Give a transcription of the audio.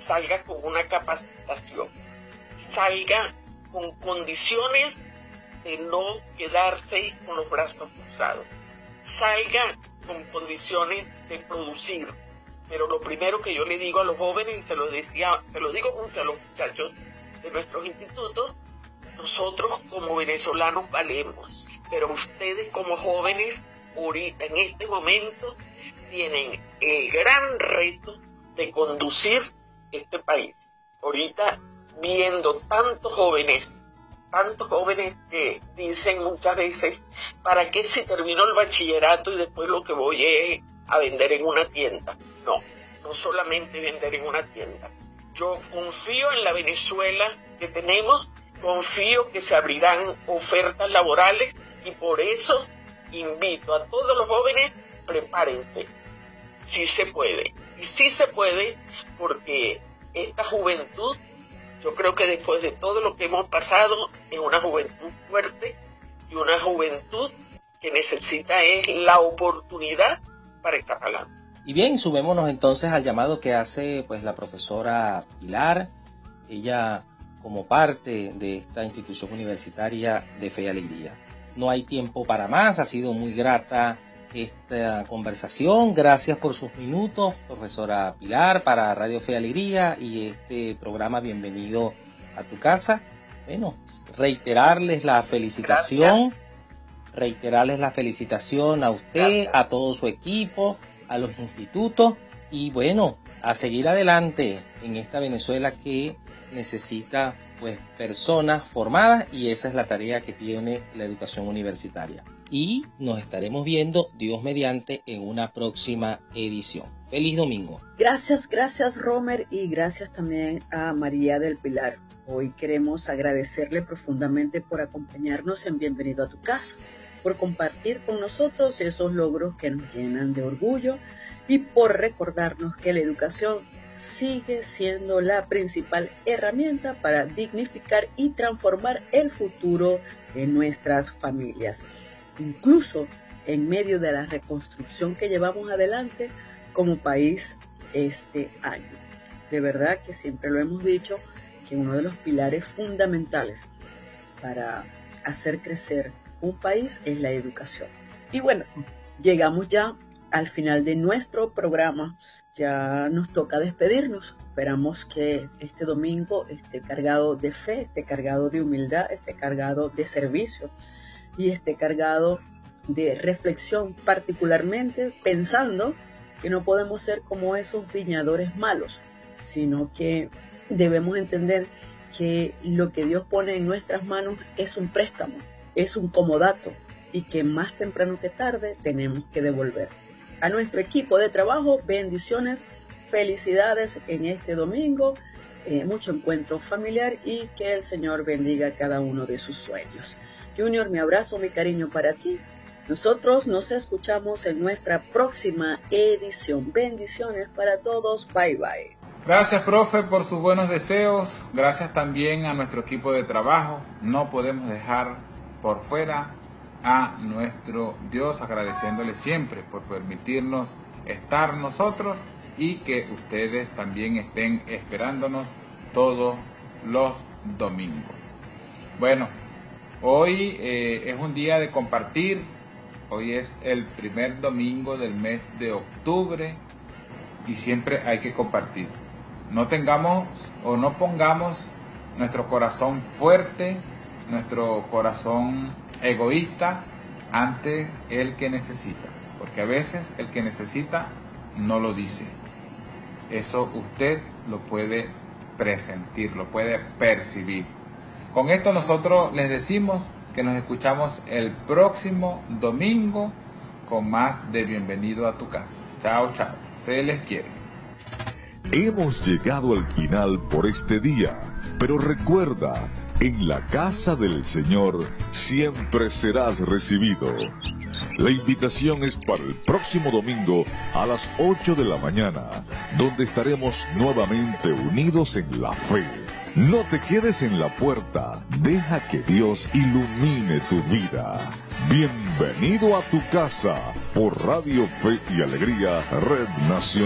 salga con una capacitación, salga con condiciones de no quedarse con los brazos cruzados, salga con condiciones de producir. Pero lo primero que yo le digo a los jóvenes, y se lo digo mucho a los muchachos de nuestros institutos, nosotros como venezolanos valemos, pero ustedes como jóvenes, ahorita en este momento, tienen el gran reto de conducir este país. Ahorita viendo tantos jóvenes que dicen muchas veces, ¿para qué si termino el bachillerato y después lo que voy es a vender en una tienda? No solamente vender en una tienda. Yo confío en la Venezuela que tenemos, confío que se abrirán ofertas laborales y por eso invito a todos los jóvenes, prepárense. Sí se puede. Y sí se puede porque esta juventud, yo creo que después de todo lo que hemos pasado, es una juventud fuerte y una juventud que necesita es la oportunidad para estar adelante. Y bien, subémonos entonces al llamado que hace pues la profesora Pilar, ella como parte de esta institución universitaria de Fe y Alegría. No hay tiempo para más, ha sido muy grata esta conversación. Gracias por sus minutos, profesora Pilar, para Radio Fe y Alegría y este programa Bienvenido a tu casa. Bueno, reiterarles la felicitación a usted, a todo su equipo, a los institutos y bueno, a seguir adelante en esta Venezuela que necesita pues personas formadas y esa es la tarea que tiene la educación universitaria. Y nos estaremos viendo, Dios mediante, en una próxima edición. ¡Feliz domingo! Gracias Romer y gracias también a María del Pilar. Hoy queremos agradecerle profundamente por acompañarnos en Bienvenido a tu casa, por compartir con nosotros esos logros que nos llenan de orgullo y por recordarnos que la educación sigue siendo la principal herramienta para dignificar y transformar el futuro de nuestras familias. Incluso en medio de la reconstrucción que llevamos adelante como país este año. De verdad que siempre lo hemos dicho, que uno de los pilares fundamentales para hacer crecer un país es la educación. Y bueno, llegamos ya al final de nuestro programa, ya nos toca despedirnos. Esperamos que este domingo esté cargado de fe, esté cargado de humildad, esté cargado de servicio y esté cargado de reflexión, particularmente pensando que no podemos ser como esos viñadores malos, sino que debemos entender que lo que Dios pone en nuestras manos es un préstamo, es un comodato y que más temprano que tarde tenemos que devolver. A nuestro equipo de trabajo, bendiciones, felicidades en este domingo, mucho encuentro familiar y que el Señor bendiga cada uno de sus sueños. Junior, mi abrazo, mi cariño para ti. Nosotros nos escuchamos en nuestra próxima edición. Bendiciones para todos. Bye, bye. Gracias, profe, por sus buenos deseos. Gracias también a nuestro equipo de trabajo. No podemos dejar por fuera a nuestro Dios, agradeciéndole siempre por permitirnos estar nosotros y que ustedes también estén esperándonos todos los domingos. Bueno, hoy es un día de compartir. Hoy es el primer domingo del mes de octubre y siempre hay que compartir. No tengamos o no pongamos nuestro corazón fuerte, nuestro corazón egoísta ante el que necesita, porque a veces el que necesita no lo dice. Eso usted lo puede presentir, lo puede percibir. Con esto nosotros les decimos que nos escuchamos el próximo domingo con más de Bienvenido a tu casa. Chao, chao. Se les quiere. Hemos llegado al final por este día, pero recuerda, en la casa del Señor siempre serás recibido. La invitación es para el próximo domingo a las 8 de la mañana, donde estaremos nuevamente unidos en la fe. No te quedes en la puerta, deja que Dios ilumine tu vida. Bienvenido a tu casa por Radio Fe y Alegría, Red Nacional.